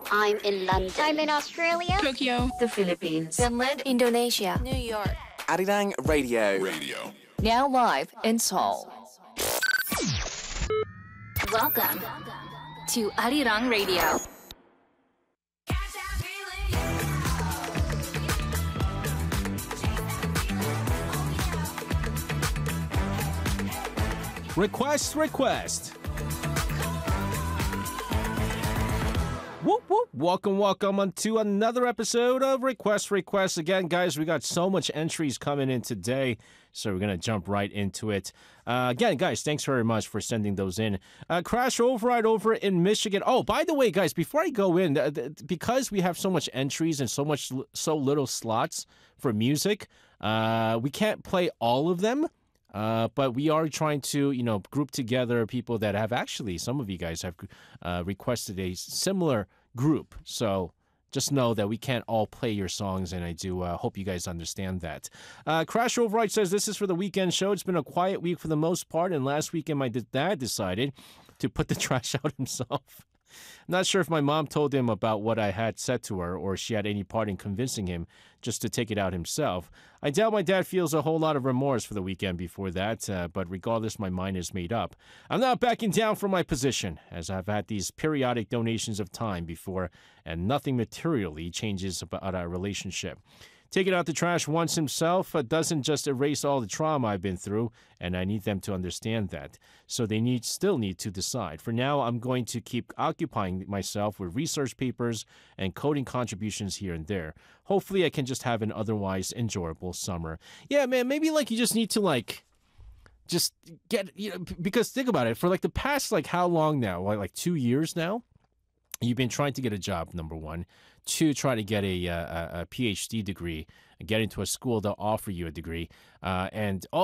I'm in London. I'm in Australia. Tokyo. The Philippines. Finland, Indonesia, New York. Arirang Radio. now live in Seoul. Welcome to Arirang Radio. Request. Whoop, whoop. Welcome on to another episode of Request. Again, guys, we got so much entries coming in today, so we're going to jump right into it. Again, guys, thanks very much for sending those in. Crash Override over in Michigan. Oh, by the way, guys, before I go in, because we have so much entries and so little slots for music, we can't play all of them. But we are trying to, group together people that have actually, some of you guys have requested a similar group. So just know that we can't all play your songs, and I do hope you guys understand that. Crash Override says, this is for the weekend show. It's been a quiet week for the most part, and last weekend my dad decided to put the trash out himself. Not sure if my mom told him about what I had said to her or she had any part in convincing him just to take it out himself. I doubt my dad feels a whole lot of remorse for the weekend before that, but regardless, my mind is made up. I'm not backing down from my position, as I've had these periodic donations of time before, and nothing materially changes about our relationship. Taking out the trash once himself doesn't just erase all the trauma I've been through, and I need them to understand that. So they still need to decide. For now, I'm going to keep occupying myself with research papers and coding contributions here and there. Hopefully, I can just have an otherwise enjoyable summer. Yeah, man, maybe you just need to just get, because think about it, for the past how long now? Like 2 years now? You've been trying to get a job, number one. Two, try to get a PhD degree, get into a school that'll offer you a degree. And all